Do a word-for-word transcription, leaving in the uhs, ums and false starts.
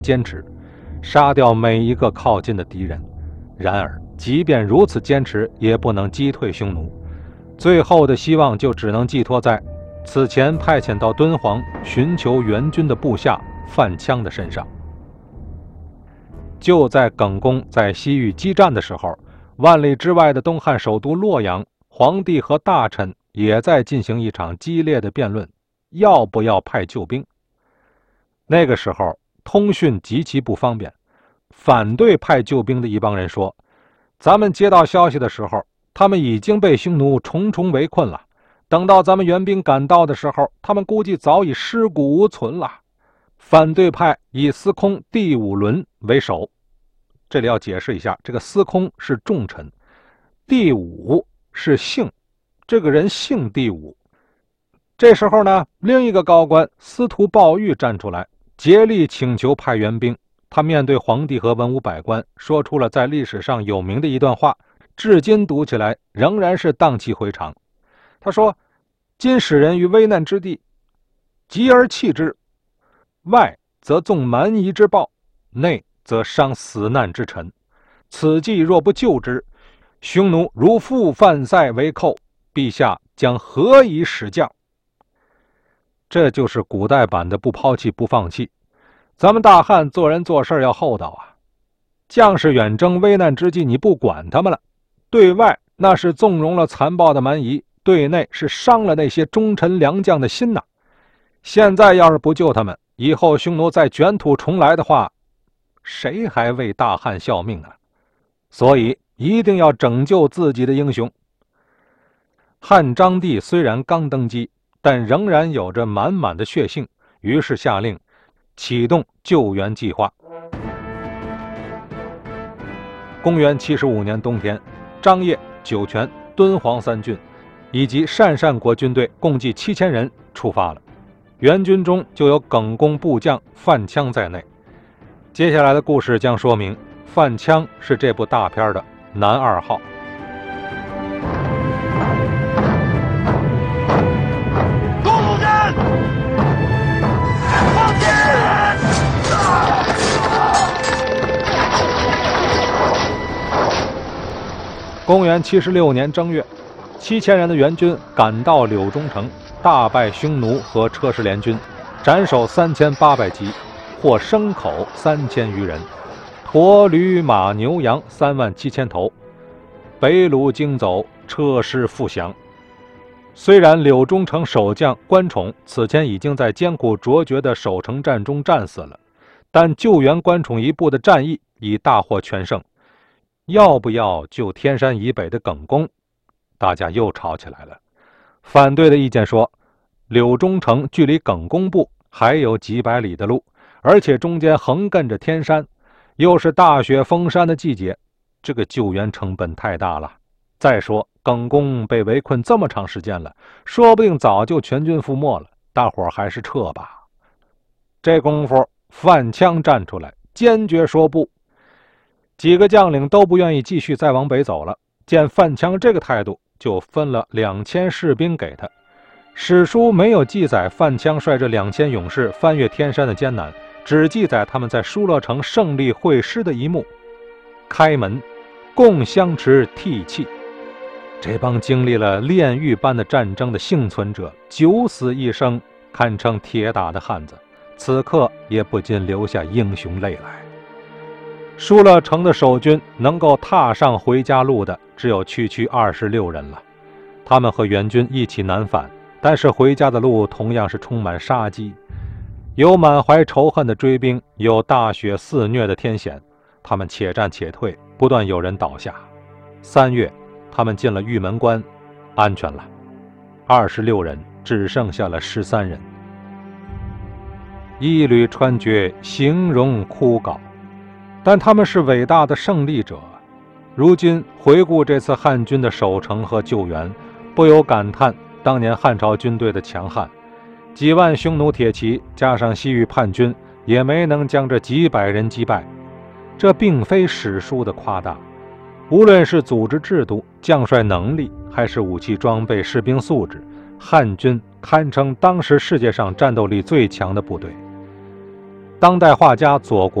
坚持，杀掉每一个靠近的敌人。然而即便如此坚持，也不能击退匈奴，最后的希望就只能寄托在此前派遣到敦煌寻求援军的部下范羌的身上。就在耿恭在西域激战的时候，万里之外的东汉首都洛阳，皇帝和大臣也在进行一场激烈的辩论，要不要派救兵。那个时候通讯极其不方便，反对派救兵的一帮人说，咱们接到消息的时候，他们已经被匈奴重重围困了，等到咱们援兵赶到的时候，他们估计早已尸骨无存了。反对派以司空第五伦为首，这里要解释一下，这个司空是重臣，第五是姓，这个人姓第五。这时候呢，另一个高官司徒鲍玉站出来，竭力请求派援兵。他面对皇帝和文武百官，说出了在历史上有名的一段话，至今读起来仍然是荡气回肠。他说，今使人于危难之地，急而弃之，外则纵蛮夷之暴，内则伤死难之臣。此计若不救之，匈奴如复犯塞为寇，陛下将何以使将？这就是古代版的不抛弃不放弃。咱们大汉做人做事要厚道啊，将士远征危难之际你不管他们了，对外那是纵容了残暴的蛮夷，对内是伤了那些忠臣良将的心呐。现在要是不救他们，以后匈奴再卷土重来的话，谁还为大汉效命啊？所以一定要拯救自己的英雄。汉章帝虽然刚登基，但仍然有着满满的血性，于是下令启动救援计划。公元七十五年冬天，张掖、酒泉、敦煌三郡以及鄯善国军队共计七千人出发了，援军中就有耿恭部将范羌在内。接下来的故事将说明范羌是这部大片的男二号。公元七十六年正月，七千人的援军赶到柳中城，大败匈奴和车师联军，斩首三千八百级，获牲口三千余人，驼驴马牛羊三万七千头，北虏经走，车师复降。虽然柳中城守将关宠此前已经在艰苦卓绝的守城战中战死了，但救援关宠一部的战役已大获全胜。要不要救天山以北的耿恭？大家又吵起来了。反对的意见说，柳中城距离耿恭部还有几百里的路，而且中间横亘着天山，又是大雪封山的季节，这个救援成本太大了。再说耿恭被围困这么长时间了，说不定早就全军覆没了，大伙儿还是撤吧。这功夫范羌站出来坚决说不，几个将领都不愿意继续再往北走了，见范羌这个态度，就分了两千士兵给他。史书没有记载范羌率这两千勇士翻越天山的艰难，只记载他们在疏勒城胜利会师的一幕。开门，共相持涕泣。这帮经历了炼狱般的战争的幸存者，九死一生，堪称铁打的汉子，此刻也不禁流下英雄泪来。疏勒城的守军能够踏上回家路的只有区区二十六人了，他们和援军一起南返，但是回家的路同样是充满杀机，有满怀仇恨的追兵，有大雪肆虐的天险，他们且战且退，不断有人倒下。三月，他们进了玉门关，安全了。二十六人只剩下了十三人，一缕穿绝，形容枯槁。但他们是伟大的胜利者。如今回顾这次汉军的守城和救援，不由感叹当年汉朝军队的强悍，几万匈奴铁骑加上西域叛军，也没能将这几百人击败。这并非史书的夸大，无论是组织制度、将帅能力，还是武器装备、士兵素质，汉军堪称当时世界上战斗力最强的部队。 当代画家左国